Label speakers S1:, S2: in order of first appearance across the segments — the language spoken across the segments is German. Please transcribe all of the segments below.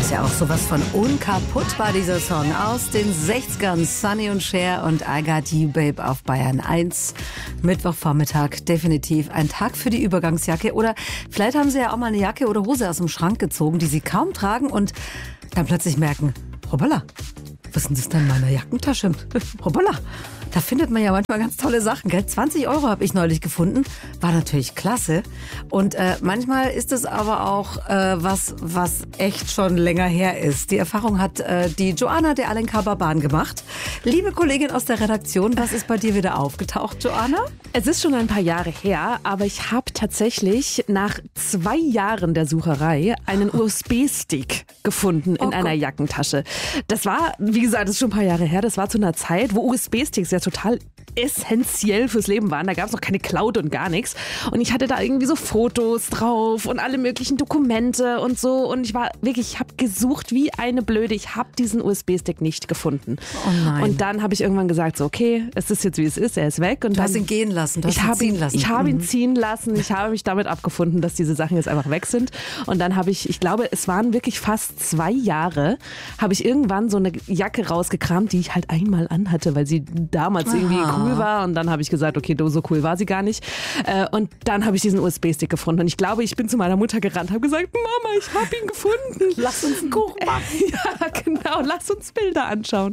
S1: ist ja auch sowas von unkaputtbar, dieser Song aus den 60ern. Sonny und Cher und I Got You Babe auf Bayern 1. Mittwochvormittag, definitiv ein Tag für die Übergangsjacke. Oder vielleicht haben Sie ja auch mal eine Jacke oder Hose aus dem Schrank gezogen, die Sie kaum tragen und dann plötzlich merken, hoppala, was ist denn das denn in meiner Jackentasche? Hoppala. Da findet man ja manchmal ganz tolle Sachen, gell? 20 € habe ich neulich gefunden. War natürlich klasse. Und manchmal ist es aber auch was echt schon länger her ist. Die Erfahrung hat die Joanna de Alencar-Barban gemacht. Liebe Kollegin aus der Redaktion, was ist bei dir wieder aufgetaucht, Joanna?
S2: Es ist schon ein paar Jahre her, aber ich habe tatsächlich nach 2 Jahren der Sucherei einen USB-Stick gefunden in einer Jackentasche. Das war, wie gesagt, das ist schon ein paar Jahre her. Das war zu einer Zeit, wo USB-Sticks ja total essentiell fürs Leben waren. Da gab es noch keine Cloud und gar nichts. Und ich hatte da irgendwie so Fotos drauf und alle möglichen Dokumente und so. Und ich war wirklich, ich habe gesucht wie eine Blöde. Ich habe diesen USB-Stick nicht gefunden.
S1: Oh nein.
S2: Und dann habe ich irgendwann gesagt, so okay, es ist jetzt wie es ist, er ist weg. Und
S1: Du hast ihn gehen lassen, du hast ihn ziehen lassen.
S2: Ich habe ihn ziehen lassen. Ich habe mich damit abgefunden, dass diese Sachen jetzt einfach weg sind. Und dann habe ich glaube, es waren wirklich fast 2 Jahre, habe ich irgendwann so eine Jacke rausgekramt, die ich halt einmal anhatte, weil sie damals irgendwie cool war. Und dann habe ich gesagt, okay, so cool war sie gar nicht. Und dann habe ich diesen USB-Stick gefunden. Und ich glaube, ich bin zu meiner Mutter gerannt, habe gesagt, Mama, ich habe ihn gefunden.
S1: Lass uns einen Kuchen machen.
S2: Ja, genau. Lass uns Bilder anschauen.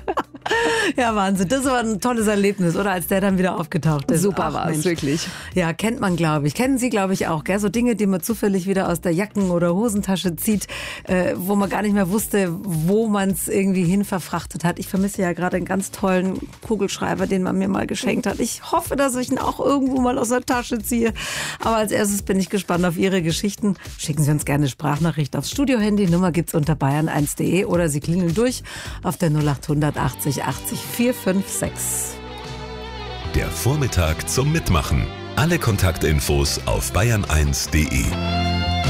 S1: Ja, Wahnsinn. Das war ein tolles Erlebnis, oder? Als der dann wieder aufgetaucht ist.
S2: Super war es, wirklich.
S1: Ja, kennt man, glaube ich. Kennen Sie, glaube ich, auch, gell? So Dinge, die man zufällig wieder aus der Jacken- oder Hosentasche zieht, wo man gar nicht mehr wusste, wo man es irgendwie hin verfrachtet hat. Ich vermisse ja gerade einen ganz tollen Kugelschreiber, den man mir mal geschenkt hat. Ich hoffe, dass ich ihn auch irgendwo mal aus der Tasche ziehe. Aber als erstes bin ich gespannt auf Ihre Geschichten. Schicken Sie uns gerne eine Sprachnachricht aufs Studio-Handy. Nummer gibt's unter bayern1.de oder Sie klingeln durch auf der 0800 80 80 456.
S3: Der Vormittag zum Mitmachen. Alle Kontaktinfos auf bayern1.de.